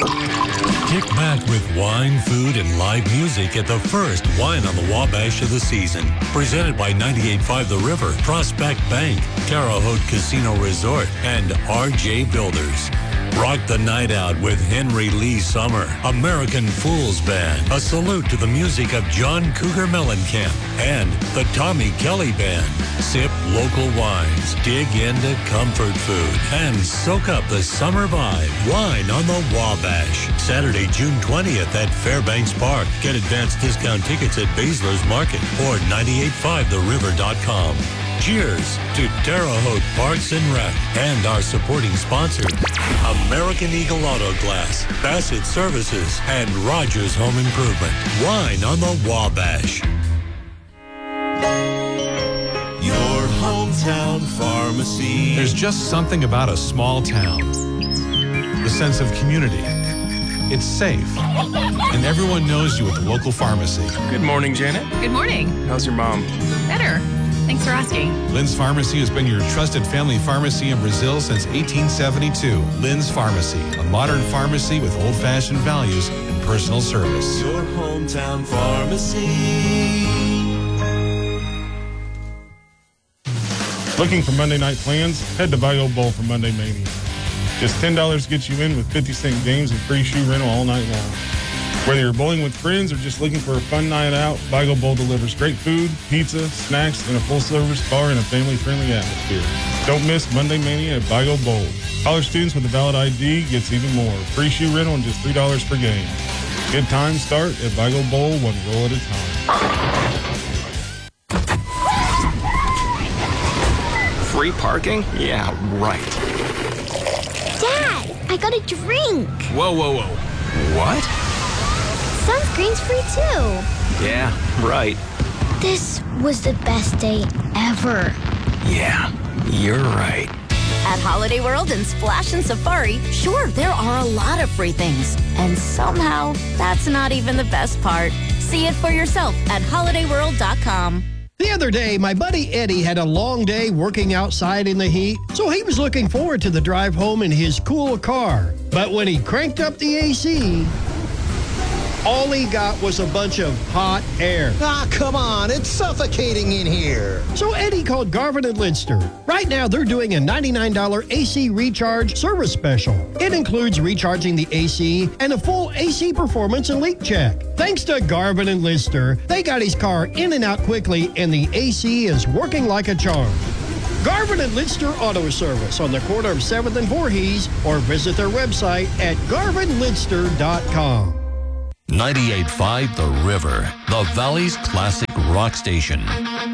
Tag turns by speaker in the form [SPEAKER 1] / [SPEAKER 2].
[SPEAKER 1] Kick back with wine, food, and live music at the first Wine on the Wabash of the season. Presented by 98.5 The River, Prospect Bank, Terre Haute Casino Resort, and RJ Builders. Rock the night out with Henry Lee Summer, American Fools Band, a salute to the music of John Cougar Mellencamp, and the Tommy Kelly Band. Sip local wines, dig into comfort food, and soak up the summer vibe. Wine on the Wabash. Saturday, June 20th at Fairbanks Park. Get advanced discount tickets at Baszler's Market or 985theriver.com. Cheers to Terre Haute Parks and Rec and our supporting sponsors, American Eagle Auto Glass, Bassett Services, and Rogers Home Improvement. Wine on the Wabash.
[SPEAKER 2] Your hometown pharmacy.
[SPEAKER 3] There's just something about a small town. The sense of community. It's safe. And everyone knows you at the local pharmacy.
[SPEAKER 4] Good morning, Janet.
[SPEAKER 5] Good morning.
[SPEAKER 4] How's your mom?
[SPEAKER 5] Better. Thanks for asking.
[SPEAKER 3] Lynn's Pharmacy has been your trusted family pharmacy in Brazil since 1872. Lynn's Pharmacy, a modern pharmacy with old-fashioned values and personal service.
[SPEAKER 2] Your hometown pharmacy.
[SPEAKER 6] Looking for Monday night plans? Head to Bag O' Bowl for Monday Mania. Just $10 gets you in with 50-cent games and free shoe rental all night long. Whether you're bowling with friends or just looking for a fun night out, Bag O' Bowl delivers great food, pizza, snacks, and a full-service bar in a family-friendly atmosphere. Don't miss Monday Mania at Bag O' Bowl. College students with a valid ID gets even more. Free shoe rental and just $3 per game. Good times start at Bag O' Bowl, one roll at a time.
[SPEAKER 4] Free parking? Yeah, right.
[SPEAKER 7] Dad, I got a drink.
[SPEAKER 4] Whoa, whoa, whoa. What?
[SPEAKER 7] Sunscreen's free too.
[SPEAKER 4] Yeah, right.
[SPEAKER 7] This was the best day ever.
[SPEAKER 4] Yeah, you're right.
[SPEAKER 8] At Holiday World and Splash and Safari, sure, there are a lot of free things. And somehow, that's not even the best part. See it for yourself at holidayworld.com.
[SPEAKER 9] The other day, my buddy Eddie had a long day working outside in the heat, so he was looking forward to the drive home in his cool car. But when he cranked up the AC, all he got was a bunch of hot air.
[SPEAKER 10] Ah, come on. It's suffocating in here.
[SPEAKER 9] So Eddie called Garvin and Lidster. Right now, they're doing a $99 AC recharge service special. It includes recharging the AC and a full AC performance and leak check. Thanks to Garvin and Lidster, they got his car in and out quickly, and the AC is working like a charm. Garvin and Lidster Auto Service on the corner of 7th and Voorhees, or visit their website at garvinlidster.com.
[SPEAKER 1] 98.5 The River, the Valley's classic rock station.